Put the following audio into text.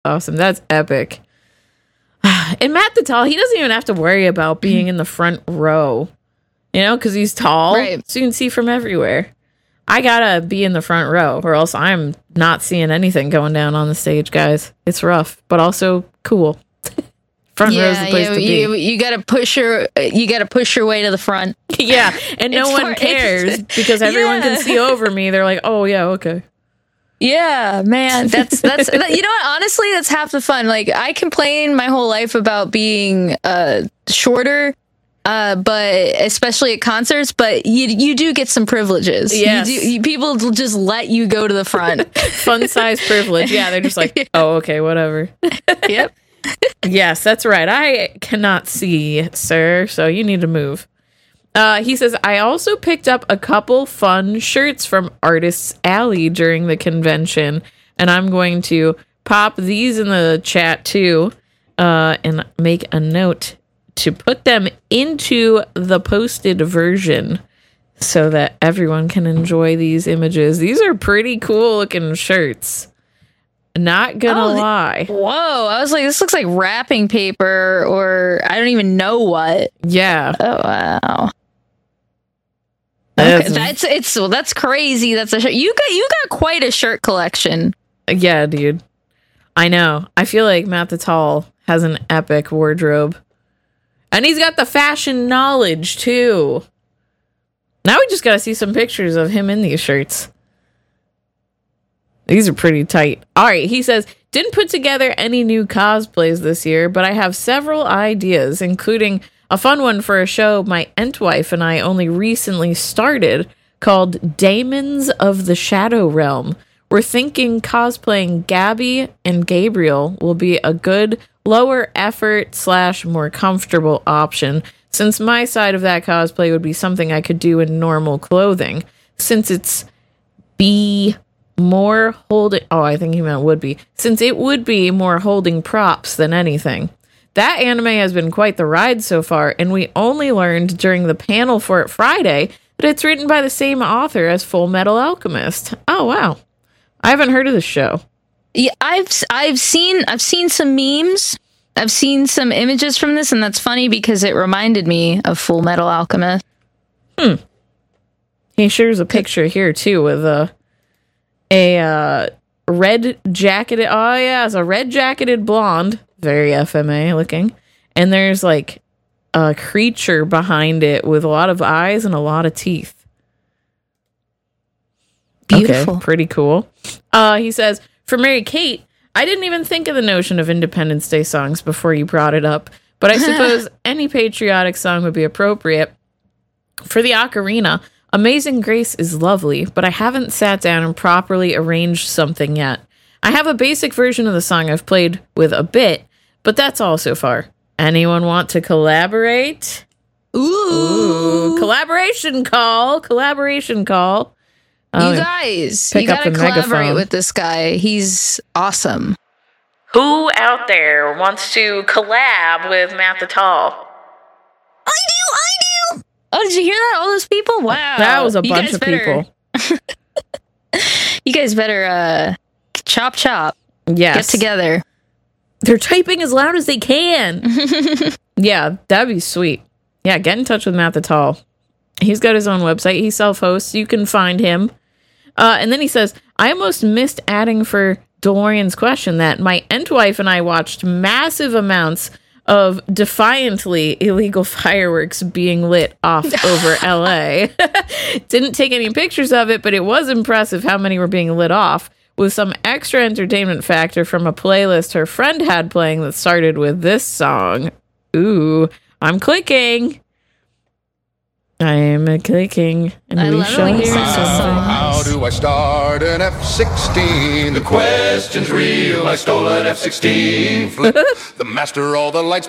awesome. That's epic. And Matt the Tall, he doesn't even have to worry about being in the front row, because he's tall, right. So you can see from everywhere. I gotta be in the front row, or else I'm not seeing anything going down on the stage, guys. It's rough, but also cool. Front row's the place to be. You gotta push your way to the front. Yeah, and no one cares because everyone can see over me. They're like, oh yeah, okay. Yeah, man, that's you know what? Honestly, that's half the fun. Like, I complain my whole life about being shorter, but especially at concerts. But you do get some privileges. Yes. People just let you go to the front. Fun size privilege. Yeah, they're just like, oh, okay, whatever. Yep. Yes, that's right. I cannot see, sir, so you need to move. He says, I also picked up a couple fun shirts from Artists Alley during the convention, and I'm going to pop these in the chat too, and make a note to put them into the posted version so that everyone can enjoy these images. These are pretty cool looking shirts. Not gonna lie. Whoa, I was like, this looks like wrapping paper, or I don't even know what. Yeah. Oh, wow. Okay, that's crazy. That's a shirt. You got quite a shirt collection. Yeah, dude. I know. I feel like Matt the Tall has an epic wardrobe. And he's got the fashion knowledge too. Now we just gotta see some pictures of him in these shirts. These are pretty tight. All right, he says, didn't put together any new cosplays this year, but I have several ideas, including a fun one for a show my Entwife and I only recently started called Daemons of the Shadow Realm. We're thinking cosplaying Gabby and Gabriel will be a good lower effort / more comfortable option, since my side of that cosplay would be something I could do in normal clothing, since it's more holding... Oh, I think he meant would be. Since it would be more holding props than anything. That anime has been quite the ride so far, and we only learned during the panel for it Friday that it's written by the same author as Full Metal Alchemist. Oh, wow. I haven't heard of this show. Yeah, I've seen some memes. I've seen some images from this, and that's funny because it reminded me of Full Metal Alchemist. He shares a picture here, too, with a red jacketed... Oh, yeah, it's a red-jacketed blonde. Very FMA looking. And there's like a creature behind it with a lot of eyes and a lot of teeth. Beautiful. Okay, pretty cool. He says, for Mary Kate, I didn't even think of the notion of Independence Day songs before you brought it up, but I suppose any patriotic song would be appropriate. For the ocarina, Amazing Grace is lovely, but I haven't sat down and properly arranged something yet. I have a basic version of the song I've played with a bit, but that's all so far. Anyone want to collaborate? Ooh. Collaboration call. You guys, you gotta collaborate with this guy. He's awesome. Who out there wants to collab with Matt the Tall? I do. Oh, did you hear that? All those people? Wow. That was a bunch of people. You guys better chop. Yes. Get together. They're typing as loud as they can. Yeah, that'd be sweet. Yeah, get in touch with Matt the Tall. He's got his own website. He self-hosts. You can find him. And then he says, I almost missed adding for DeLorean's question that my Entwife and I watched massive amounts of defiantly illegal fireworks being lit off over LA. Didn't take any pictures of it, but it was impressive how many were being lit off, with some extra entertainment factor from a playlist her friend had playing that started with this song. Ooh, I'm clicking. I am clicking, and we shall hear something. How do I start an F-16? The question's real. I stole an F-16. The master, all the lights